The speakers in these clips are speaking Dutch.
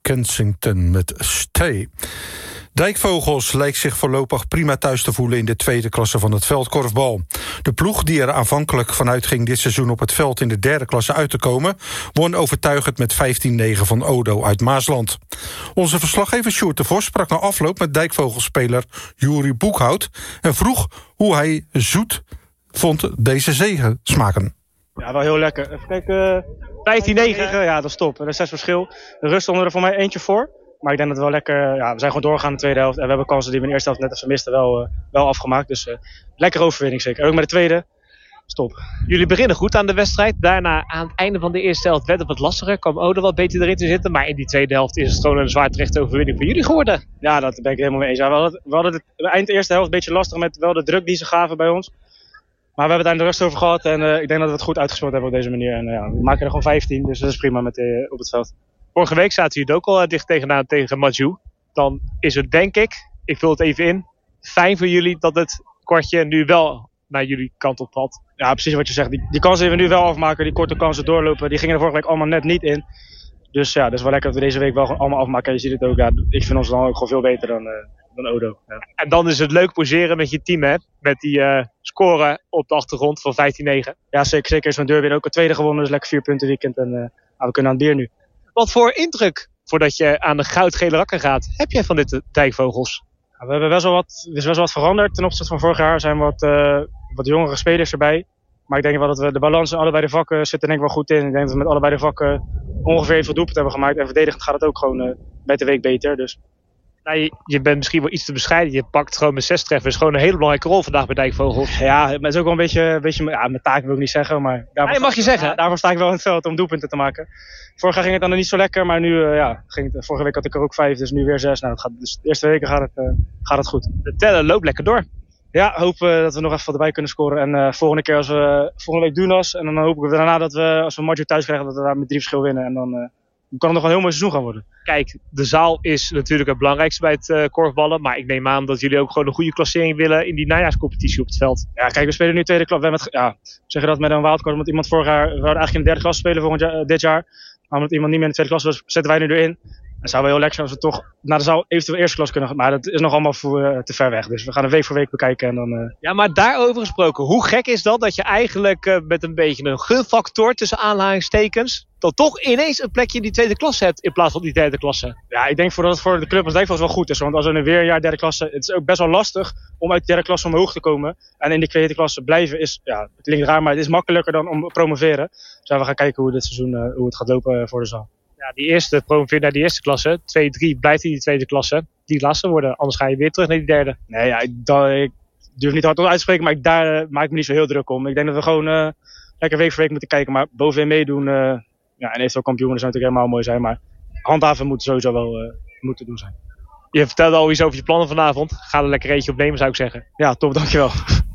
Kensington met Stay. Dijkvogels lijkt zich voorlopig prima thuis te voelen in de tweede klasse van het veldkorfbal. De ploeg die er aanvankelijk vanuit ging dit seizoen op het veld in de derde klasse uit te komen, won overtuigend met 15-9 van Odo uit Maasland. Onze verslaggever Sjoerd de Vos sprak na afloop met dijkvogelspeler Juri Boekhout en vroeg hoe hij zoet vond deze zege smaken. Ja, wel heel lekker. Even kijken, 15-9, ja, dat is top. Dat is 6 verschil. De rust stonden er voor mij eentje voor. Maar ik denk dat het wel lekker, ja, we zijn gewoon doorgegaan in de tweede helft. En we hebben kansen die we in de eerste helft net even misten wel afgemaakt. Dus lekkere overwinning zeker. Ook met de tweede, stop. Jullie beginnen goed aan de wedstrijd. Daarna aan het einde van de eerste helft werd het wat lastiger. Kwam Odo wat beter erin te zitten. Maar in die tweede helft is het gewoon een zwaar terechte overwinning voor jullie geworden. Ja, dat ben ik helemaal mee eens. Ja, we hadden het eind de eerste helft een beetje lastig met wel de druk die ze gaven bij ons. Maar we hebben het aan de rust over gehad. En ik denk dat we het goed uitgespeeld hebben op deze manier. En we maken er gewoon 15, dus dat is prima op het veld. Vorige week zaten jullie ook al dicht tegenaan tegen Mathieu. Dan is het denk ik vul het even in, fijn voor jullie dat het kortje nu wel naar jullie kant op had. Ja, precies wat je zegt. Die kansen die we nu wel afmaken, die korte kansen doorlopen, die gingen er vorige week allemaal net niet in. Dus ja, dat is wel lekker dat we deze week wel gewoon allemaal afmaken. En je ziet het ook, ja, ik vind ons dan ook gewoon veel beter dan Odo. Ja. En dan is het leuk poseren met je team, hè? Met die score op de achtergrond van 15-9. Ja, zeker is van Deur weer ook een tweede gewonnen, dus lekker 4 punten weekend. En we kunnen aan het bier nu. Wat voor indruk, voordat je aan de goudgele rakken gaat, heb jij van dit dijkvogels? Ja, we hebben best wel wat veranderd ten opzichte van vorig jaar. Er zijn wat jongere spelers erbij. Maar ik denk wel dat we de balans in allebei de vakken zit er denk ik wel goed in. Ik denk dat we met allebei de vakken ongeveer even doelpunt hebben gemaakt. En verdedigend gaat het ook gewoon met de week beter. Dus. Nou, je bent misschien wel iets te bescheiden. Je pakt gewoon met 6 treffers gewoon een hele belangrijke rol vandaag bij Dijkvogels. Ja, maar het is ook wel een beetje ja, mijn taak wil ik niet zeggen. Maar mag je zeggen. Ja, daarvoor sta ik wel in het veld om doelpunten te maken. Vorig jaar ging het dan niet zo lekker, maar nu, vorige week had ik er ook 5, dus nu weer 6. Nou, dus de eerste weken gaat het goed. De teller loopt lekker door. Ja, hopen dat we nog even wat erbij kunnen scoren. En volgende keer volgende week Dunas. En dan hoop ik daarna dat we, als we Mathieu thuis krijgen, dat we daar met 3 verschil winnen. En dan kan het nog een heel mooi seizoen gaan worden. Kijk, de zaal is natuurlijk het belangrijkste bij het korfballen. Maar ik neem aan dat jullie ook gewoon een goede klassering willen in die najaarscompetitie op het veld. Ja, kijk, we spelen nu tweede klas. We zeggen dat met een wildcard. Omdat iemand vorig jaar, we hadden eigenlijk in de derde klas spelen dit jaar. Maar omdat iemand niet meer in de tweede klas was, zetten wij nu erin. Het zou wel heel lekker zijn als we toch naar de zaal eventueel eerste klas kunnen gaan. Maar dat is nog allemaal te ver weg. Dus we gaan een week voor week bekijken. En dan, Ja, maar daarover gesproken. Hoe gek is dat je eigenlijk met een beetje een gunfactor tussen aanhalingstekens dan toch ineens een plekje in die tweede klasse hebt in plaats van die derde klasse? Ja, ik denk dat het voor de club als Dijkvogels wel goed is. Want als we nu weer een jaar derde klasse, het is ook best wel lastig om uit de derde klasse omhoog te komen. En in de tweede klasse blijven is, ja, het klinkt raar, maar het is makkelijker dan om promoveren. Dus we gaan kijken hoe dit seizoen hoe het gaat lopen voor de zaal. Ja, die eerste promoveert naar die eerste klasse. 2-3 blijft in die tweede klasse. Die laatste worden, anders ga je weer terug naar die derde. Nee, ja, ik durf niet hard om uit te spreken, maar daar maak ik me niet zo heel druk om. Ik denk dat we gewoon lekker week voor week moeten kijken. Maar bovenin meedoen en eventueel kampioenen zou natuurlijk helemaal mooi zijn. Maar handhaven moet sowieso wel moeten doen zijn. Je vertelde al iets over je plannen vanavond. Ga er lekker eentje opnemen, zou ik zeggen. Ja, top, dankjewel.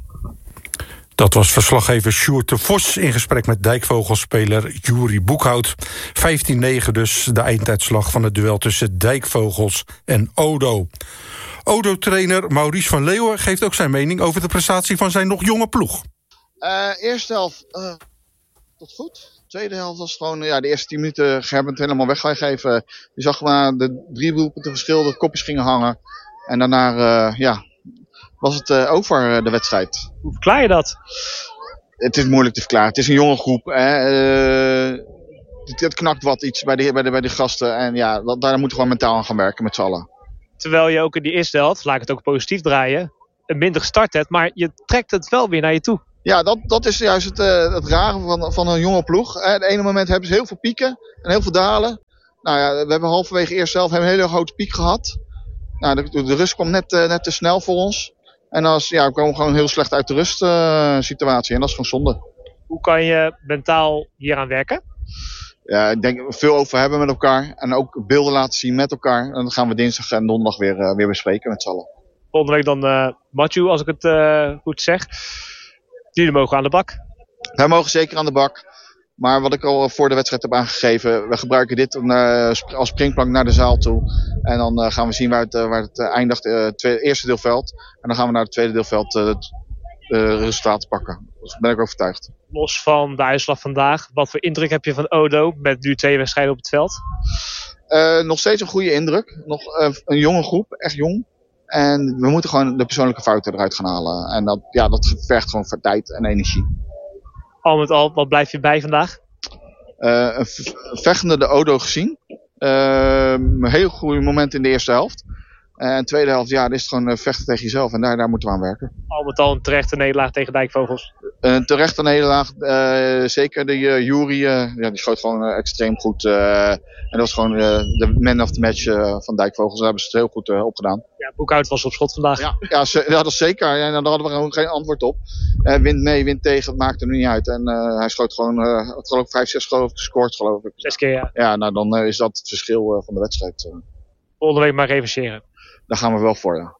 Dat was verslaggever Sjoerd de Vos in gesprek met Dijkvogelspeler Juri Boekhout. 15-9 dus de einduitslag van het duel tussen Dijkvogels en Odo. Odo-trainer Maurice van Leeuwen geeft ook zijn mening over de prestatie van zijn nog jonge ploeg. Eerste helft tot goed. Tweede helft was gewoon, de eerste 10 minuten Gerben helemaal weggegeven. Je zag maar de 3 doelpunten verschil, de kopjes gingen hangen. En daarna, was het over de wedstrijd. Hoe verklaar je dat? Het is moeilijk te verklaren. Het is een jonge groep. Het knakt wat iets bij de gasten. En ja, daar moeten we gewoon mentaal aan gaan werken met z'n allen. Terwijl je ook in die eerste helft, laat ik het ook positief draaien, een minder gestart hebt. Maar je trekt het wel weer naar je toe. Ja, dat is juist het rare van een jonge ploeg. Het ene moment hebben ze heel veel pieken en heel veel dalen. Nou ja, we hebben halverwege eerst zelf een hele grote piek gehad. Nou, de rust kwam net te snel voor ons. En we komen gewoon heel slecht uit de rustsituatie. En dat is gewoon zonde. Hoe kan je mentaal hieraan werken? Ja, ik denk veel over hebben met elkaar. En ook beelden laten zien met elkaar. En dat gaan we dinsdag en donderdag weer bespreken met z'n allen. Volgende week dan Mathieu, als ik het goed zeg. Jullie mogen aan de bak. Wij mogen zeker aan de bak. Maar wat ik al voor de wedstrijd heb aangegeven, we gebruiken dit als springplank naar de zaal toe. En dan gaan we zien waar het eindigt, het eerste deelveld. En dan gaan we naar het tweede deelveld resultaten pakken. Dus daar ben ik overtuigd. Los van de uitslag vandaag, wat voor indruk heb je van Odo met nu 2 wedstrijden op het veld? Nog steeds een goede indruk. Nog een jonge groep, echt jong. En we moeten gewoon de persoonlijke fouten eruit gaan halen. En dat vergt gewoon voor tijd en energie. Al met al, wat blijft je bij vandaag? Een vechtende de Odo gezien. Een heel goede moment in de eerste helft. En tweede helft, is het gewoon vechten tegen jezelf. En daar moeten we aan werken. Al met al een terechte nederlaag tegen Dijkvogels. Een terechte nederlaag. Zeker de Jury, die schoot gewoon extreem goed. En dat was gewoon de man of the match van Dijkvogels. Daar hebben ze het heel goed opgedaan. Ja, Boekhout was op schot vandaag. Ja, dat is zeker. En daar hadden we gewoon geen antwoord op. Wint mee, wint tegen, het maakt er nu niet uit. En hij schoot gewoon, geloof ik 5-6 gescoord, geloof ik. 6 keer, ja. Ja, nou dan is dat het verschil van de wedstrijd. Volgende week maar revancheren. Daar gaan we wel voor, ja.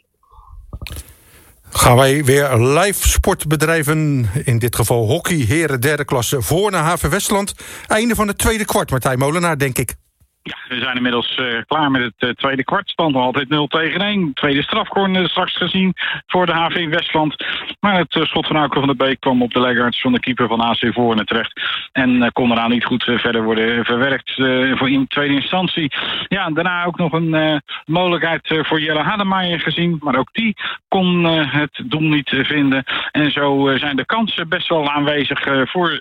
Gaan wij weer live sport bedrijven. In dit geval hockey, heren derde klasse voor naar HV Westland. Einde van het tweede kwart, Martijn Molenaar, denk ik. Ja, we zijn inmiddels klaar met het tweede kwart. Stand altijd 0-1. Tweede strafcorner straks gezien voor de HV Westland. Maar het schot van Auke van der Beek kwam op de leggaards van de keeper van AC Voorne terecht. En kon daarna niet goed verder worden verwerkt voor in tweede instantie. Ja, daarna ook nog een mogelijkheid voor Jelle Hademeijer gezien. Maar ook die kon het doel niet vinden. En zo zijn de kansen best wel aanwezig voor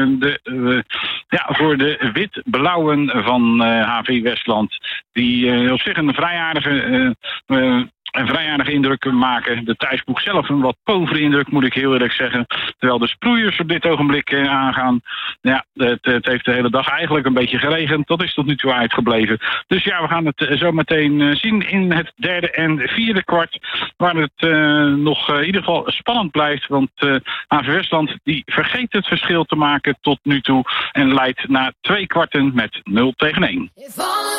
de wit-blauwen van HV Westland. Die op zich een vrij aardige indruk maken. De thuisboeg zelf een wat povere indruk, moet ik heel eerlijk zeggen. Terwijl de sproeiers op dit ogenblik aangaan. Ja, het heeft de hele dag eigenlijk een beetje geregend. Dat is tot nu toe uitgebleven. Dus ja, we gaan het zo meteen zien in het derde en vierde kwart. Waar het nog in ieder geval spannend blijft. Want HV Westland die vergeet het verschil te maken tot nu toe. En leidt na 2 kwarten met 0-1.